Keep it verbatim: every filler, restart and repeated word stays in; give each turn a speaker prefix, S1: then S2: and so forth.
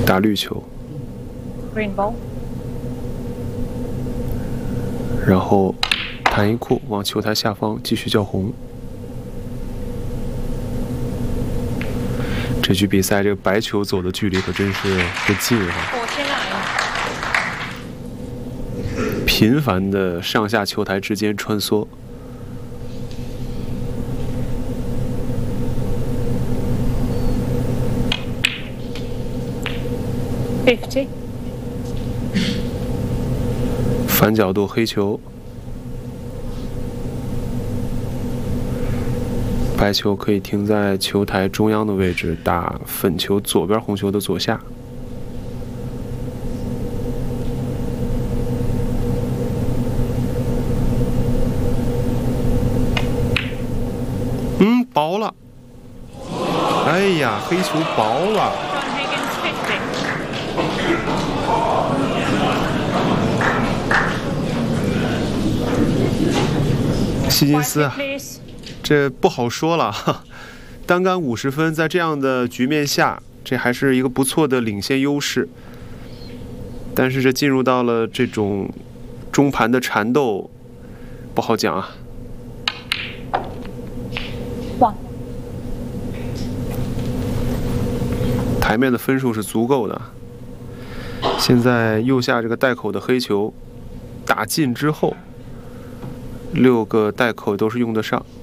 S1: 打绿球。
S2: Green ball.
S1: 然后弹一库往球台下方继续叫红。这局比赛这个白球走的距离可真是不近啊！
S2: forty-nine.
S1: 频繁的上下球台之间穿梭。
S2: fifty.
S1: 反角度黑球，白球可以停在球台中央的位置，打粉球左边红球的左下。嗯，薄了。哎呀，黑球薄了。 希金斯啊，这不好说了哈。单杆五十分，在这样的局面下，这还是一个不错的领先优势。但是这进入到了这种中盘的缠斗，不好讲啊。
S2: One.
S1: 台面的分数是足够的。现在右下这个带口的黑球打进之后。 六个带口都是用得上。